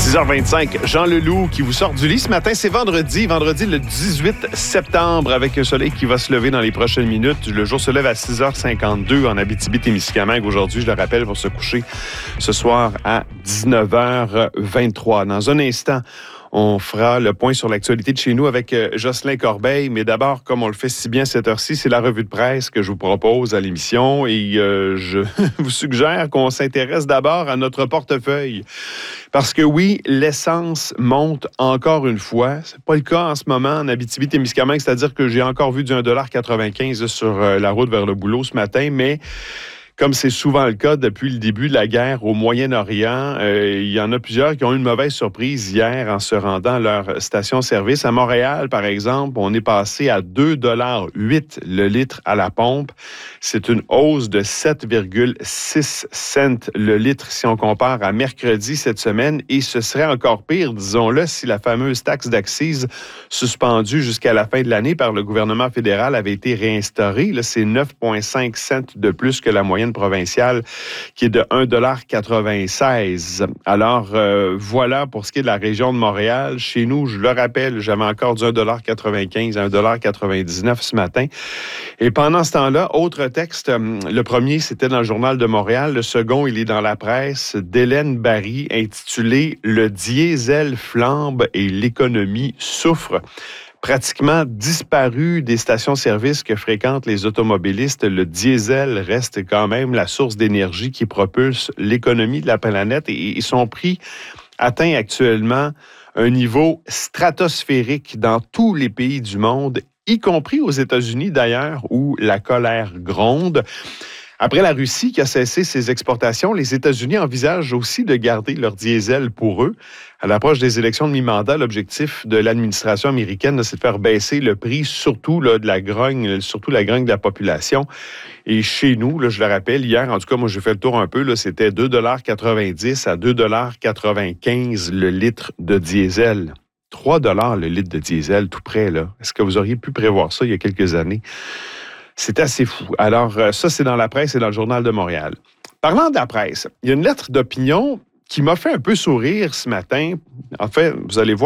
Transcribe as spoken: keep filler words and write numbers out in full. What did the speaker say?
six heures vingt-cinq, Jean Leloup qui vous sort du lit ce matin. C'est vendredi, vendredi le dix-huit septembre, avec un soleil qui va se lever dans les prochaines minutes. Le jour se lève à six heures cinquante-deux en Abitibi-Témiscamingue. Aujourd'hui, je le rappelle, pour se coucher ce soir à dix-neuf heures vingt-trois. Dans un instant, on fera le point sur l'actualité de chez nous avec Jocelyn Corbeil. Mais d'abord, comme on le fait si bien à cette heure-ci, c'est la revue de presse que je vous propose à l'émission. Et euh, je vous suggère qu'on s'intéresse d'abord à notre portefeuille. Parce que oui, l'essence monte encore une fois. C'est pas le cas en ce moment en Abitibi-Témiscamingue, c'est-à-dire que j'ai encore vu du un dollar quatre-vingt-quinze sur la route vers le boulot ce matin, mais comme c'est souvent le cas depuis le début de la guerre au Moyen-Orient, euh, il y en a plusieurs qui ont eu une mauvaise surprise hier en se rendant à leur station-service. À Montréal, par exemple, on est passé à deux dollars huit le litre à la pompe. C'est une hausse de sept virgule six cents le litre si on compare à mercredi cette semaine. Et ce serait encore pire, disons-le, si la fameuse taxe d'accise suspendue jusqu'à la fin de l'année par le gouvernement fédéral avait été réinstaurée. Là, c'est neuf virgule cinq cents de plus que la moyenne provinciale, qui est de un dollar quatre-vingt-seize. Alors, euh, voilà pour ce qui est de la région de Montréal. Chez nous, je le rappelle, j'avais encore du un dollar quatre-vingt-quinze à un dollar quatre-vingt-dix-neuf ce matin. Et pendant ce temps-là, autre texte, le premier, c'était dans le Journal de Montréal. Le second, il est dans la presse d'Hélène Barry, intitulé « Le diesel flambe et l'économie souffre ». Pratiquement disparu des stations-service que fréquentent les automobilistes, le diesel reste quand même la source d'énergie qui propulse l'économie de la planète et son prix atteint actuellement un niveau stratosphérique dans tous les pays du monde, y compris aux États-Unis d'ailleurs, où la colère gronde. Après la Russie qui a cessé ses exportations, les États-Unis envisagent aussi de garder leur diesel pour eux. À l'approche des élections de mi-mandat, l'objectif de l'administration américaine, c'est de faire baisser le prix, surtout là, de la grogne, surtout la grogne de la population. Et chez nous, là, je le rappelle, hier, en tout cas, moi, j'ai fait le tour un peu, là, c'était deux dollars quatre-vingt-dix à deux dollars quatre-vingt-quinze le litre de diesel. trois dollars le litre de diesel, tout près, là. Est-ce que vous auriez pu prévoir ça il y a quelques années? C'est assez fou. Alors, ça, c'est dans la presse et dans le Journal de Montréal. Parlant de la presse, il y a une lettre d'opinion qui m'a fait un peu sourire ce matin. En fait, vous allez voir,